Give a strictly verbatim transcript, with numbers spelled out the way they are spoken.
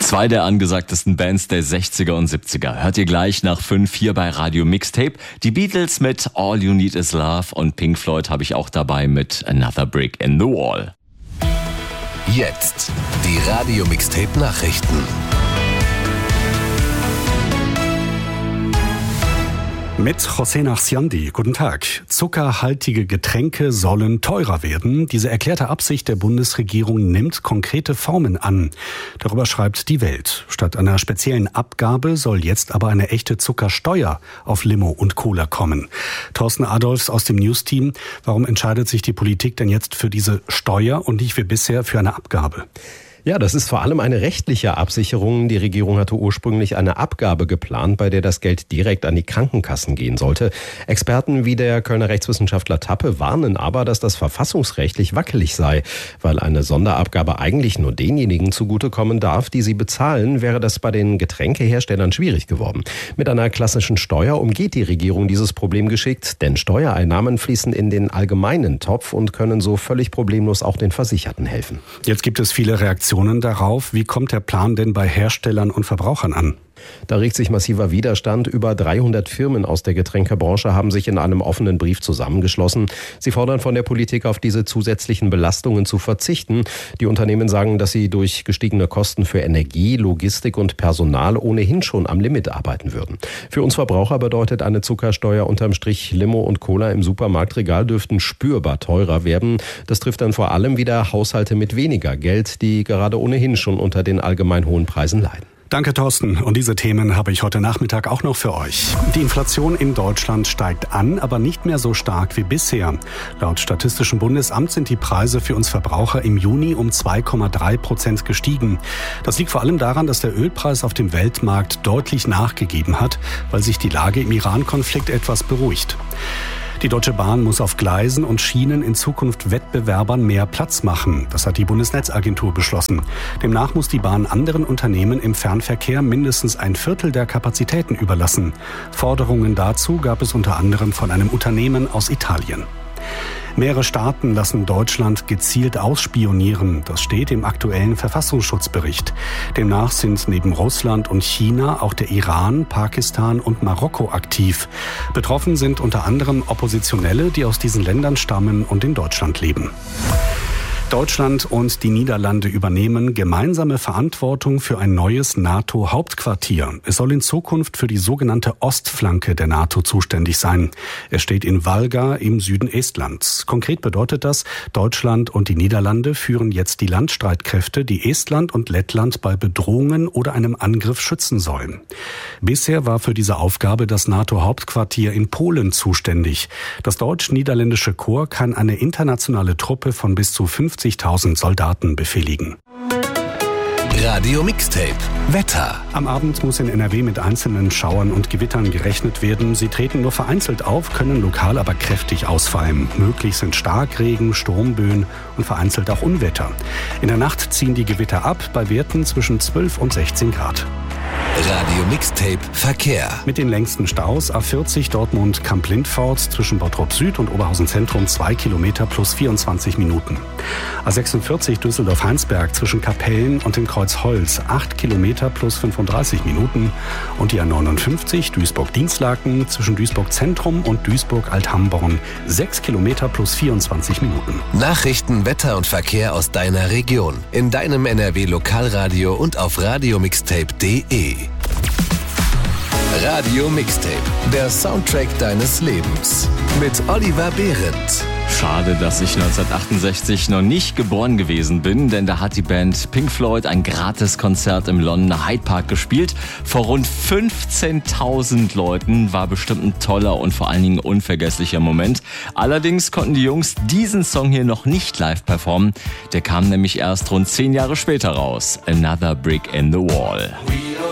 Zwei der angesagtesten Bands der sechziger und siebziger hört ihr gleich nach fünf hier bei Radio Mixtape. Die Beatles mit All You Need Is Love und Pink Floyd habe ich auch dabei mit Another Brick in the Wall. Jetzt die Radio Mixtape Nachrichten. Mit José Nachsiandi. Guten Tag. Zuckerhaltige Getränke sollen teurer werden. Diese erklärte Absicht der Bundesregierung nimmt konkrete Formen an. Darüber schreibt die Welt. Statt einer speziellen Abgabe soll jetzt aber eine echte Zuckersteuer auf Limo und Cola kommen. Thorsten Adolfs aus dem News-Team. Warum entscheidet sich die Politik denn jetzt für diese Steuer und nicht wie bisher für eine Abgabe? Ja, das ist vor allem eine rechtliche Absicherung. Die Regierung hatte ursprünglich eine Abgabe geplant, bei der das Geld direkt an die Krankenkassen gehen sollte. Experten wie der Kölner Rechtswissenschaftler Tappe warnen aber, dass das verfassungsrechtlich wackelig sei. Weil eine Sonderabgabe eigentlich nur denjenigen zugutekommen darf, die sie bezahlen, wäre das bei den Getränkeherstellern schwierig geworden. Mit einer klassischen Steuer umgeht die Regierung dieses Problem geschickt, denn Steuereinnahmen fließen in den allgemeinen Topf und können so völlig problemlos auch den Versicherten helfen. Jetzt gibt es viele Reaktionen darauf. Wie kommt der Plan denn bei Herstellern und Verbrauchern an? Da regt sich massiver Widerstand. Über dreihundert Firmen aus der Getränkebranche haben sich in einem offenen Brief zusammengeschlossen. Sie fordern von der Politik, auf diese zusätzlichen Belastungen zu verzichten. Die Unternehmen sagen, dass sie durch gestiegene Kosten für Energie, Logistik und Personal ohnehin schon am Limit arbeiten würden. Für uns Verbraucher bedeutet eine Zuckersteuer unterm Strich, Limo und Cola im Supermarktregal dürften spürbar teurer werden. Das trifft dann vor allem wieder Haushalte mit weniger Geld, die gerade ohnehin schon unter den allgemein hohen Preisen leiden. Danke, Thorsten. Und diese Themen habe ich heute Nachmittag auch noch für euch. Die Inflation in Deutschland steigt an, aber nicht mehr so stark wie bisher. Laut Statistischem Bundesamt sind die Preise für uns Verbraucher im Juni um zwei Komma drei Prozent gestiegen. Das liegt vor allem daran, dass der Ölpreis auf dem Weltmarkt deutlich nachgegeben hat, weil sich die Lage im Iran-Konflikt etwas beruhigt. Die Deutsche Bahn muss auf Gleisen und Schienen in Zukunft Wettbewerbern mehr Platz machen. Das hat die Bundesnetzagentur beschlossen. Demnach muss die Bahn anderen Unternehmen im Fernverkehr mindestens ein Viertel der Kapazitäten überlassen. Forderungen dazu gab es unter anderem von einem Unternehmen aus Italien. Mehrere Staaten lassen Deutschland gezielt ausspionieren. Das steht im aktuellen Verfassungsschutzbericht. Demnach sind neben Russland und China auch der Iran, Pakistan und Marokko aktiv. Betroffen sind unter anderem Oppositionelle, die aus diesen Ländern stammen und in Deutschland leben. Deutschland und die Niederlande übernehmen gemeinsame Verantwortung für ein neues NATO-Hauptquartier. Es soll in Zukunft für die sogenannte Ostflanke der NATO zuständig sein. Es steht in Valga im Süden Estlands. Konkret bedeutet das, Deutschland und die Niederlande führen jetzt die Landstreitkräfte, die Estland und Lettland bei Bedrohungen oder einem Angriff schützen sollen. Bisher war für diese Aufgabe das NATO-Hauptquartier in Polen zuständig. Das deutsch-niederländische Korps kann eine internationale Truppe von bis zu fünfzigtausend Soldaten befehligen. Radio Mixtape Wetter. Am Abend muss in N R W mit einzelnen Schauern und Gewittern gerechnet werden. Sie treten nur vereinzelt auf, können lokal aber kräftig ausfallen. Möglich sind Starkregen, Sturmböen und vereinzelt auch Unwetter. In der Nacht ziehen die Gewitter ab bei Werten zwischen zwölf und sechzehn Grad. Radio Mixtape Verkehr. Mit den längsten Staus A vierzig Dortmund-Kamp-Lindfort zwischen Bottrop Süd und Oberhausen Zentrum zwei Kilometer plus vierundzwanzig Minuten. A sechsundvierzig Düsseldorf-Heinsberg zwischen Kapellen und dem Kreuz Holz acht Kilometer plus fünfunddreißig Minuten. Und die A neunundfünfzig Duisburg-Dienstlaken zwischen Duisburg Zentrum und Duisburg-Althamborn sechs Kilometer plus vierundzwanzig Minuten. Nachrichten, Wetter und Verkehr aus deiner Region. In deinem N R W Lokalradio und auf radiomixtape punkt de. Radio Mixtape, der Soundtrack deines Lebens. Mit Oliver Behrendt. Schade, dass ich neunzehnhundertachtundsechzig noch nicht geboren gewesen bin, denn da hat die Band Pink Floyd ein Gratiskonzert im Londoner Hyde Park gespielt. Vor rund fünfzehntausend Leuten, war bestimmt ein toller und vor allen Dingen unvergesslicher Moment. Allerdings konnten die Jungs diesen Song hier noch nicht live performen. Der kam nämlich erst rund zehn Jahre später raus. Another Brick in the Wall.